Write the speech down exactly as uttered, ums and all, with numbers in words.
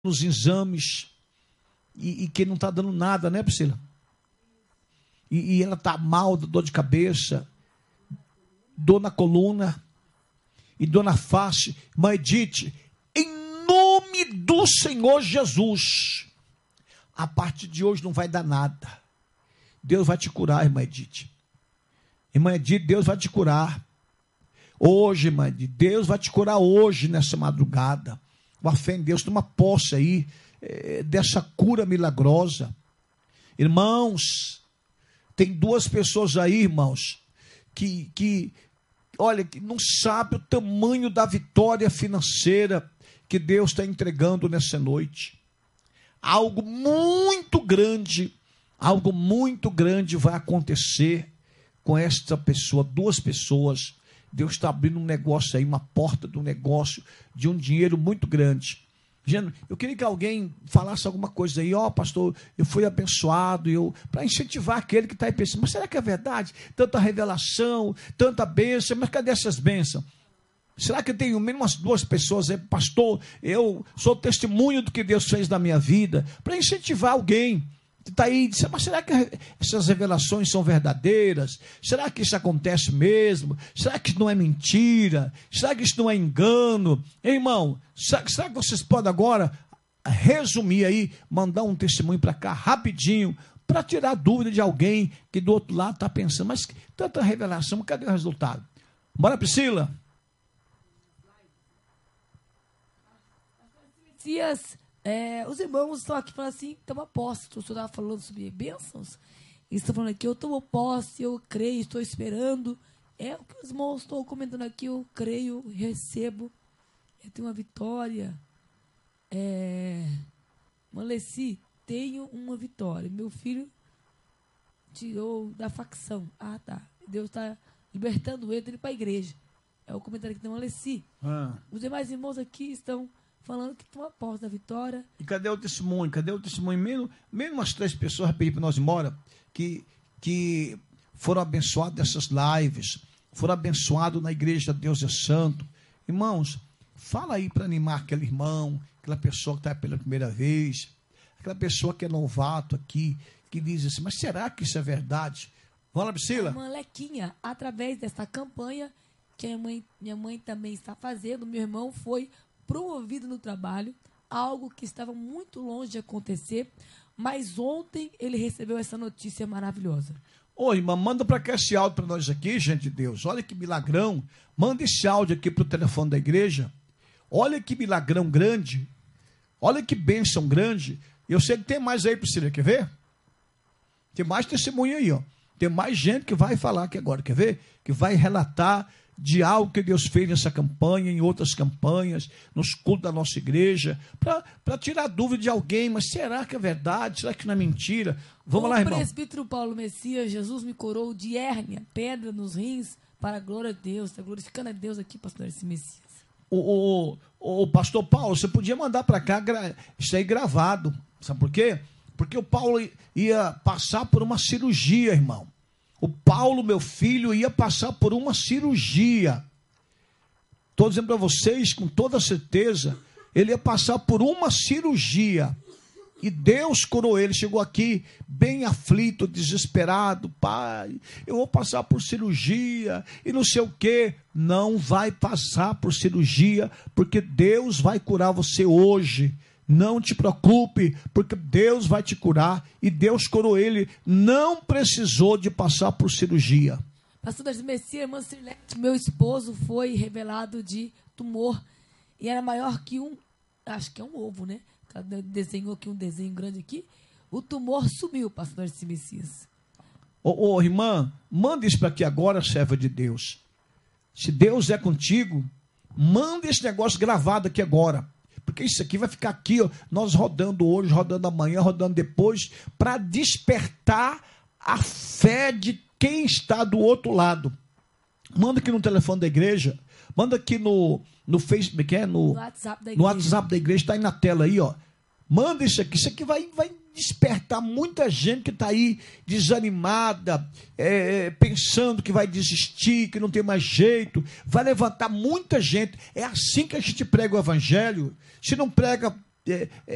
nos exames e, e que não está dando nada, né, Priscila? E, e ela está mal, dor de cabeça, dor na coluna e dor na face. Mãe Edith, em nome do Senhor Jesus, a partir de hoje não vai dar nada. Deus vai te curar, irmã Edith. Irmã Edith, Deus vai te curar. Hoje, irmã Edith, Deus vai te curar hoje, nessa madrugada. Com a fé em Deus, toma posse aí é, dessa cura milagrosa. Irmãos, tem duas pessoas aí, irmãos, que, que olha, que não sabem o tamanho da vitória financeira que Deus está entregando nessa noite. Algo muito grande, algo muito grande vai acontecer com esta pessoa, duas pessoas. Deus está abrindo um negócio aí, uma porta de um negócio, de um dinheiro muito grande. Gente, eu queria que alguém falasse alguma coisa aí, ó, oh, pastor, eu fui abençoado, eu para incentivar aquele que está aí pensando, mas será que é verdade? Tanta revelação, tanta bênção, mas cadê essas bênçãos? Será que eu tenho menos umas duas pessoas aí, pastor, eu sou testemunho do que Deus fez na minha vida, para incentivar alguém que está aí, disse, mas será que essas revelações são verdadeiras? Será que isso acontece mesmo? Será que isso não é mentira? Será que isso não é engano? Irmão, será, será que vocês podem agora resumir aí, mandar um testemunho para cá rapidinho, para tirar dúvida de alguém que do outro lado está pensando, mas tanta revelação, cadê o resultado? Bora, Priscila? Messias, é, os irmãos estão aqui falando assim, toma posse. O senhor estava falando sobre bênçãos. Eles estão falando aqui, eu tomo posse, eu creio, estou esperando. É o que os irmãos estão comentando aqui, eu creio, recebo. Eu tenho uma vitória. É, Maleci, tenho uma vitória. Meu filho tirou da facção. Ah, tá. Deus está libertando ele, ele para a igreja. É o comentário que tem Maleci. Ah. Os demais irmãos aqui estão falando que toma posse da vitória. E cadê o testemunho? Cadê o testemunho? Menos, menos umas três pessoas, rapidinho para nós embora, que, que foram abençoados dessas lives, foram abençoados na igreja Deus é Santo. Irmãos, fala aí para animar aquele irmão, aquela pessoa que está pela primeira vez, aquela pessoa que é novato aqui, que diz assim, mas será que isso é verdade? Vamos lá, Priscila? Uma Lequinha, através dessa campanha que a mãe, minha mãe também está fazendo, meu irmão foi promovido no trabalho, algo que estava muito longe de acontecer, mas ontem ele recebeu essa notícia maravilhosa. Ô, irmã, manda para cá esse áudio para nós aqui, gente de Deus. Olha que milagrão. Manda esse áudio aqui para o telefone da igreja. Olha que milagrão grande. Olha que bênção grande. Eu sei que tem mais aí, Priscila, quer ver? Tem mais testemunho aí, ó. Tem mais gente que vai falar aqui agora, quer ver? Que vai relatar de algo que Deus fez nessa campanha, em outras campanhas, nos cultos da nossa igreja, para tirar dúvida de alguém, mas será que é verdade? Será que não é mentira? Vamos o lá, irmão. O presbítero Paulo Messias, Jesus me curou de hérnia, pedra nos rins, para a glória de Deus, está glorificando a Deus aqui, pastor esse Messias. O, o, o pastor Paulo, você podia mandar para cá isso aí gravado, sabe por quê? Porque o Paulo ia passar por uma cirurgia, irmão. O Paulo, meu filho, ia passar por uma cirurgia. Estou dizendo para vocês, com toda certeza, ele ia passar por uma cirurgia. E Deus curou ele. Chegou aqui bem aflito, desesperado. Pai, eu vou passar por cirurgia e não sei o quê. Não vai passar por cirurgia, porque Deus vai curar você hoje. Não te preocupe, porque Deus vai te curar. E Deus curou ele. Não precisou de passar por cirurgia. Pastor das Messias, irmã Cirlete, meu esposo foi revelado de tumor. E era maior que um, acho que é um ovo, né? Desenhou aqui um desenho grande aqui. O tumor sumiu, pastor das Messias. Ô, ô irmã, manda isso para aqui agora, serva de Deus. Se Deus é contigo, manda esse negócio gravado aqui agora. Porque isso aqui vai ficar aqui, ó, nós rodando hoje, rodando amanhã, rodando depois, para despertar a fé de quem está do outro lado. Manda aqui no telefone da igreja, manda aqui no, no Facebook, é, no, no WhatsApp da igreja. No WhatsApp da igreja, está aí na tela aí, ó. Manda isso aqui, isso aqui vai, vai despertar muita gente que está aí desanimada, é, pensando que vai desistir, que não tem mais jeito. Vai levantar muita gente. É assim que a gente prega o evangelho. Se não prega... É, é,